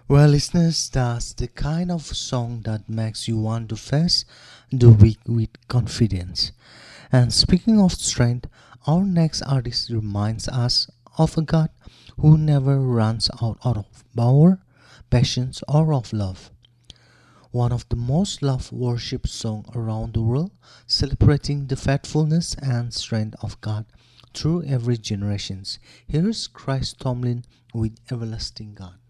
Well, listeners, that's the kind of song that makes you want to face the week with confidence. And speaking of strength, our next artist reminds us of a God who never runs out of power, patience, or of love. One of the most loved worship songs around the world, celebrating the faithfulness and strength of God through every generations. Here's Christ Tomlin with Everlasting God.